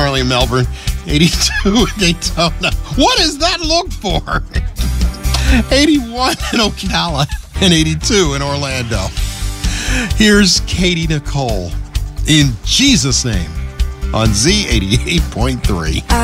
currently in Melbourne. 82 in Daytona. What does that look for? 81 in Ocala and 82 in Orlando. Here's Katie Nicole in Jesus' name on Z88.3.